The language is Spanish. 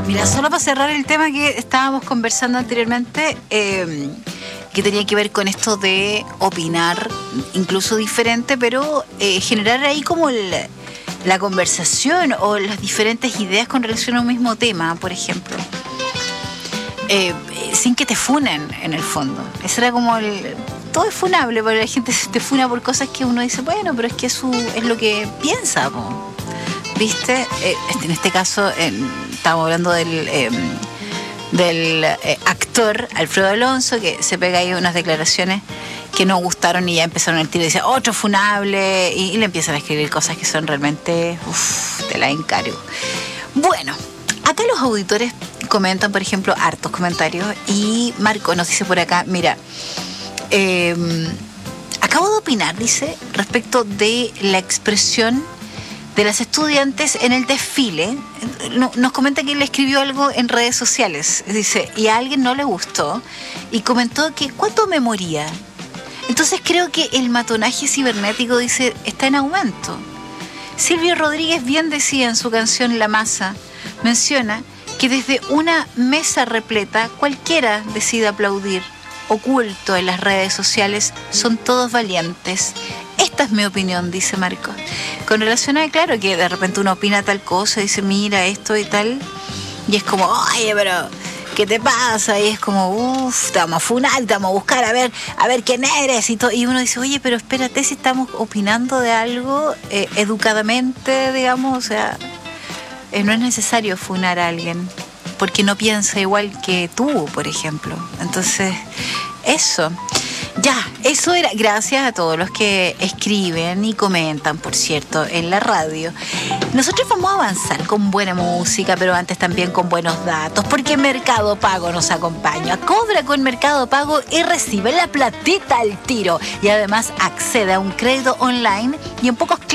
Mira, solo para cerrar el tema que estábamos conversando anteriormente, que tenía que ver con esto de opinar, incluso diferente, pero generar ahí como la conversación o las diferentes ideas con relación a un mismo tema, por ejemplo. Sin que te funen, en el fondo. Eso era como todo es funable, porque la gente te funa por cosas que uno dice, bueno, pero es que eso es lo que piensa, po. ¿Viste? En este caso, estamos hablando del actor Alfredo Alonso, que se pega ahí unas declaraciones que no gustaron y ya empezaron el tiro y dice otro funable, y le empiezan a escribir cosas que son realmente, te la encargo. Bueno, acá los auditores comentan, por ejemplo, hartos comentarios, y Marco nos dice por acá, mira, acabo de opinar, dice, respecto de la expresión de las estudiantes en el desfile. Nos comenta que él escribió algo en redes sociales, dice, y a alguien no le gustó, y comentó que ¿cuánto me moría? Entonces creo que el matonaje cibernético, dice, está en aumento. Silvio Rodríguez bien decía en su canción La Masa, menciona que desde una mesa repleta cualquiera decide aplaudir. Oculto en las redes sociales son todos valientes. Esta es mi opinión, dice Marco. Con relación a, claro, que de repente uno opina tal cosa, dice, mira esto y tal, y es como, oye, pero ¿qué te pasa? Y es como, te vamos a funar, te vamos a buscar, a ver quién eres, y todo. Y uno dice, oye, pero espérate, si estamos opinando de algo educadamente, digamos, o sea, no es necesario funar a alguien porque no piensa igual que tú, por ejemplo. Entonces, eso. Ya, eso era. Gracias a todos los que escriben y comentan, por cierto, en la radio. Nosotros vamos a avanzar con buena música, pero antes también con buenos datos, porque Mercado Pago nos acompaña. Cobra con Mercado Pago y recibe la platita al tiro. Y además accede a un crédito online y en pocos